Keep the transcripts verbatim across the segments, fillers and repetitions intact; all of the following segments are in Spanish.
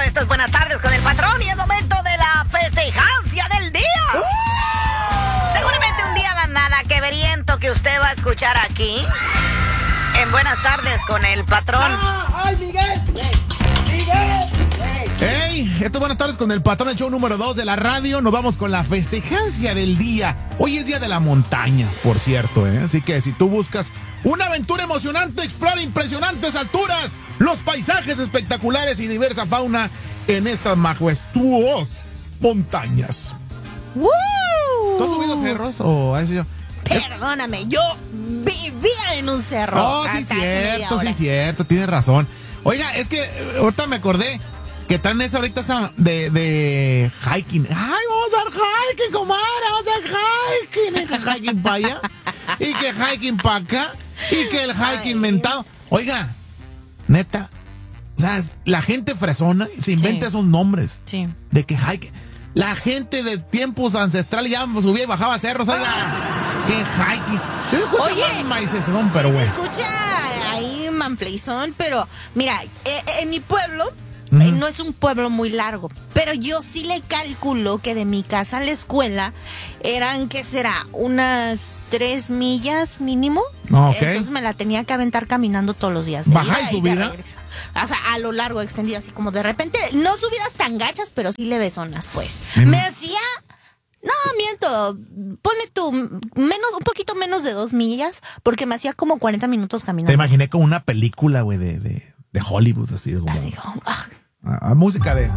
Esto es Buenas Tardes con el Patrón y es momento de la festejancia del día. Seguramente un día nada que veriento que usted va a escuchar aquí en Buenas Tardes con el Patrón. ¡Ah! ¡Ay, Miguel! ¡Miguel! ¡Hey! Esto es Buenas Tardes con el Patrón, el show número dos de la radio. Nos vamos con la festejancia del día. Hoy es Día de la Montaña, por cierto, ¿eh? Así que si tú buscas una aventura emocionante, explora impresionantes alturas, los paisajes espectaculares y diversa fauna en estas majestuosas montañas. ¡Woo! ¿Tú has subido cerros o has sido? Perdóname, yo vivía en un cerro. Oh, sí, cierto, sí, cierto, tienes razón. Oiga, es que ahorita me acordé que traen esa ahorita esa de, de hiking. Ay, vamos a hacer hiking, comadre, vamos a hacer hiking. Y que hiking para allá, y que hiking para acá, y que el hiking Ay. mentado. Oiga, neta, o sea, la gente fresona se inventa sí. esos nombres. Sí. De que hiking. La gente de tiempos ancestrales ya subía y bajaba cerros, oiga. Que hiking. Se escucha Oye, maicezón, pero sí bueno. Se escucha ahí manfleizón, pero mira, eh, en mi pueblo. Uh-huh. No es un pueblo muy largo, pero yo sí le calculo que de mi casa a la escuela eran, ¿qué será? Unas tres millas mínimo. Okay. Entonces me la tenía que aventar caminando todos los días. ¿Bajar y subida? O sea, a lo largo, extendida, así como de repente, no subidas tan gachas, pero sí levesonas, pues. Mm. Me hacía... No, miento, ponle tú menos, un poquito menos de dos millas, porque me hacía como cuarenta minutos caminando. Te imaginé como una película, güey, de, de, de Hollywood, así como... Así como... Ah. A, a música de...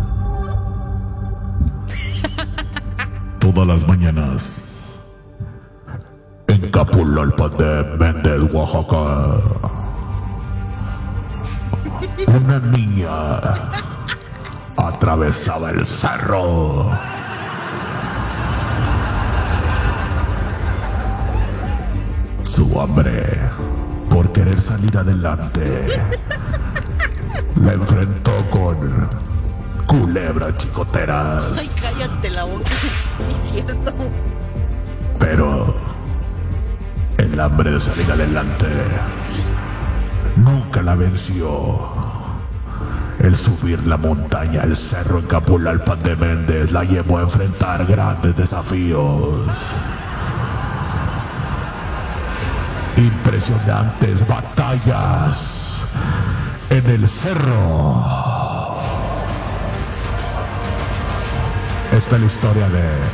Todas las mañanas en Capulolpan de Méndez, Oaxaca, una niña atravesaba el cerro. Su hambre por querer salir adelante la enfrentó con culebras chicoteras. Ay, cállate la boca. Sí, es cierto. Pero el hambre de salir adelante nunca la venció. El subir la montaña, el cerro en Capulolpan de Méndez, la llevó a enfrentar grandes desafíos. Impresionantes batallas en el cerro. Esta es la historia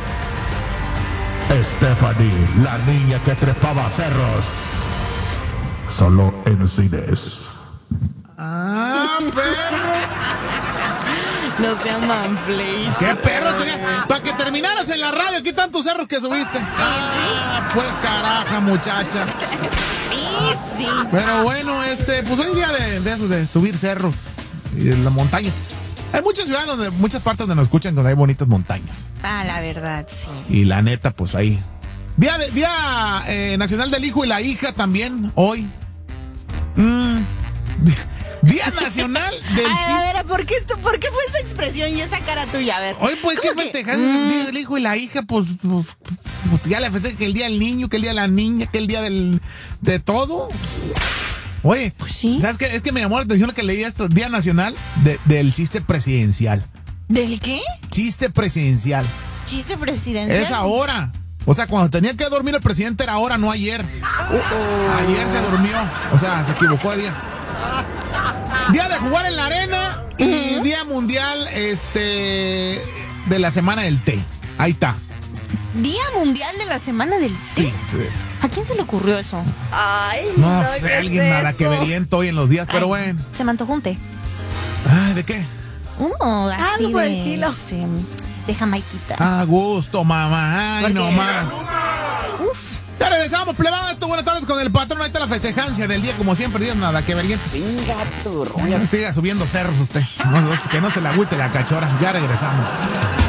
de Stephanie, la niña que trepaba cerros. Solo en cines. ¡Ah, perro! No sea manflays. ¡Qué perro! Tenía... Para que terminaras en la radio, ¿qué tantos cerros que subiste? ¡Ah, pues caraja, muchacha! Sí. Pero bueno, este, pues hoy día de, de eso, de subir cerros y de las montañas. Hay muchas ciudades donde, muchas partes donde nos escuchan donde hay bonitas montañas. Ah, la verdad, sí. Y la neta, pues ahí. Día, de, día eh, Nacional del Hijo y la Hija también, hoy. Mm. Día Nacional del Chiste. A ver, ¿por qué, esto, ¿por qué fue esa expresión y esa cara tuya? A ver. Hoy, pues, ¿qué festejas? Mm. El día del hijo y la hija, pues, pues, pues ya le festejan que el día del niño, que el día de la niña, que el día del, de todo. Oye, pues sí. ¿Sabes qué? Es que me llamó la atención que leí esto, Día Nacional de, del chiste presidencial. ¿Del qué? Chiste presidencial. ¿Chiste presidencial? Es ahora. O sea, cuando tenía que dormir el presidente era ahora, no ayer. Uh -oh. Ayer se durmió. O sea, se equivocó de día. Día de jugar en la arena y uh-huh. Día mundial este de la semana del té. Ahí está. Día mundial de la semana del té. Sí, sí. ¿A quién se le ocurrió eso? Ay, no, no sé, alguien es nada que veriento hoy en los días, Ay, pero bueno. Se me antojó un té. Ay, ¿de qué? Uno así Algo por de, el estilo. Este, de jamaiquita. A gusto, mamá. Ay, no más. Uf. Ya regresamos, plebada. Buenas tardes con el Patrón. Ahí está la festejancia del día, como siempre. Días nada que veriente. Venga, tu Siga subiendo cerros usted. No, que no se le agüite la cachora. Ya regresamos.